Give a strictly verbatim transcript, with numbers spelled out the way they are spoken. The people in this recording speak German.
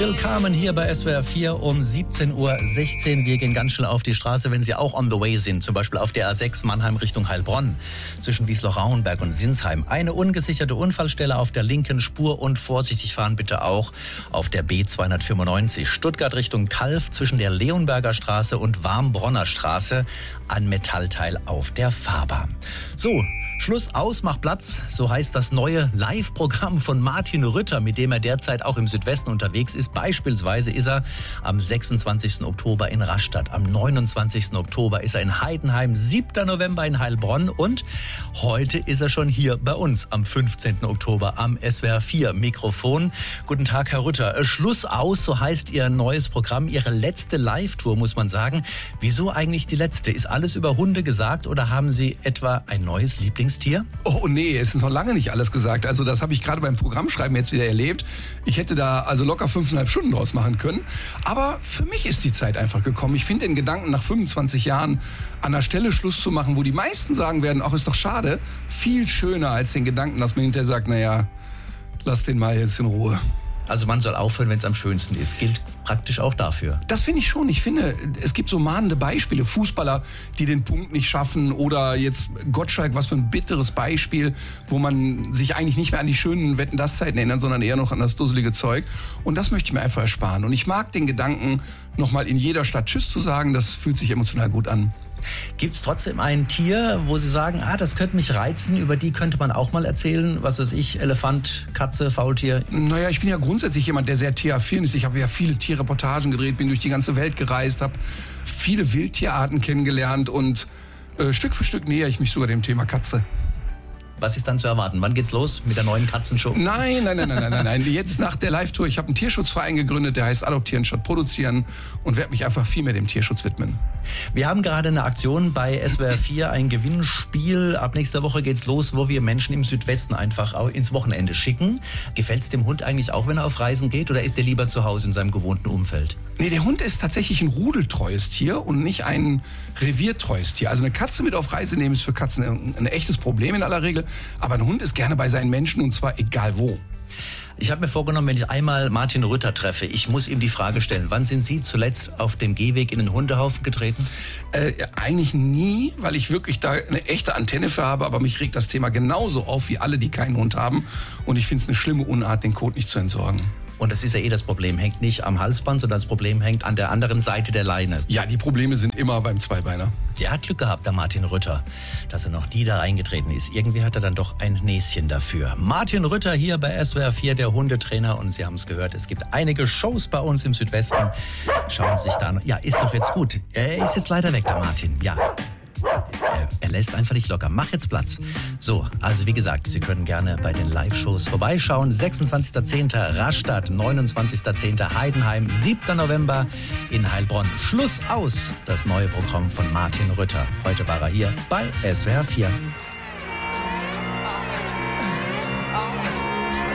Willkommen hier bei S W R vier um siebzehn Uhr sechzehn. Wir gehen ganz schnell auf die Straße, wenn Sie auch on the way sind. Zum Beispiel auf der A sechs Mannheim Richtung Heilbronn. Zwischen Wiesloch-Rauenberg und Sinsheim. Eine ungesicherte Unfallstelle auf der linken Spur und vorsichtig fahren bitte auch auf der B zweihundertfünfundneunzig. Stuttgart Richtung Calw zwischen der Leonberger Straße und Warmbronner Straße. Ein Metallteil auf der Fahrbahn. So, Schluss aus, mach Platz. So heißt das neue Live-Programm von Martin Rütter, mit dem er derzeit auch im Südwesten unterwegs ist. Beispielsweise ist er am sechsundzwanzigsten Oktober in Rastatt, am neunundzwanzigsten Oktober ist er in Heidenheim, siebten November in Heilbronn und heute ist er schon hier bei uns am fünfzehnten Oktober am S W R vier Mikrofon. Guten Tag, Herr Rütter. Schluss aus, so heißt Ihr neues Programm, Ihre letzte Live-Tour, muss man sagen. Wieso eigentlich die letzte? Ist alles über Hunde gesagt oder haben Sie etwa ein neues Lieblingstier? Oh nee, es ist noch lange nicht alles gesagt. Also das habe ich gerade beim Programmschreiben jetzt wieder erlebt. Ich hätte da also locker fünfeinhalb Stunden draus machen können. Aber für mich ist die Zeit einfach gekommen. Ich finde den Gedanken, nach fünfundzwanzig Jahren an der Stelle Schluss zu machen, wo die meisten sagen werden, ach, ist doch schade, viel schöner als den Gedanken, dass man hinterher sagt, naja, lass den mal jetzt in Ruhe. Also man soll aufhören, wenn es am schönsten ist. Gilt praktisch auch dafür. Das finde ich schon. Ich finde, es gibt so mahnende Beispiele. Fußballer, die den Punkt nicht schaffen. Oder jetzt Gottschalk, was für ein bitteres Beispiel, wo man sich eigentlich nicht mehr an die schönen Wetten-das-Zeiten erinnert, sondern eher noch an das dusselige Zeug. Und das möchte ich mir einfach ersparen. Und ich mag den Gedanken, nochmal in jeder Stadt Tschüss zu sagen. Das fühlt sich emotional gut an. Gibt es trotzdem ein Tier, wo Sie sagen, ah, das könnte mich reizen, über die könnte man auch mal erzählen? Was weiß ich, Elefant, Katze, Faultier? Naja, ich bin ja grundsätzlich jemand, der sehr tierafin ist. Ich habe ja viele Tierreportagen gedreht, bin durch die ganze Welt gereist, habe viele Wildtierarten kennengelernt und äh, Stück für Stück nähere ich mich sogar dem Thema Katze. Was ist dann zu erwarten? Wann geht's los mit der neuen Katzenshow? Nein, nein, nein, nein, nein, nein. Jetzt nach der Live-Tour, ich habe einen Tierschutzverein gegründet, der heißt Adoptieren statt Produzieren und werde mich einfach viel mehr dem Tierschutz widmen. Wir haben gerade eine Aktion bei S W R vier, ein Gewinnspiel. Ab nächster Woche geht's los, wo wir Menschen im Südwesten einfach auch ins Wochenende schicken. Gefällt's dem Hund eigentlich auch, wenn er auf Reisen geht, oder ist er lieber zu Hause in seinem gewohnten Umfeld? Nee, der Hund ist tatsächlich ein rudeltreues Tier und nicht ein reviertreues Tier. Also eine Katze mit auf Reise nehmen ist für Katzen ein, ein echtes Problem in aller Regel. Aber ein Hund ist gerne bei seinen Menschen und zwar egal wo. Ich habe mir vorgenommen, wenn ich einmal Martin Rütter treffe, ich muss ihm die Frage stellen, wann sind Sie zuletzt auf dem Gehweg in den Hundehaufen getreten? Äh, eigentlich nie, weil ich wirklich da eine echte Antenne für habe, aber mich regt das Thema genauso auf wie alle, die keinen Hund haben. Und ich finde es eine schlimme Unart, den Kot nicht zu entsorgen. Und das ist ja eh das Problem, hängt nicht am Halsband, sondern das Problem hängt an der anderen Seite der Leine. Ja, die Probleme sind immer beim Zweibeiner. Der hat Glück gehabt, der Martin Rütter, dass er noch nie da reingetreten ist. Irgendwie hat er dann doch ein Näschen dafür. Martin Rütter hier bei S W R vier, der Hundetrainer. Und Sie haben es gehört, es gibt einige Shows bei uns im Südwesten. Schauen Sie sich da an. Ja, ist doch jetzt gut. Er ist jetzt leider weg, der Martin. Ja. Er, er lässt einfach nicht locker. Mach jetzt Platz. So, also wie gesagt, Sie können gerne bei den Live-Shows vorbeischauen. sechsundzwanzigsten zehnten Rastatt, neunundzwanzigsten zehnten Heidenheim, siebten November in Heilbronn. Schluss aus, das neue Programm von Martin Rütter. Heute war er hier bei S W R vier.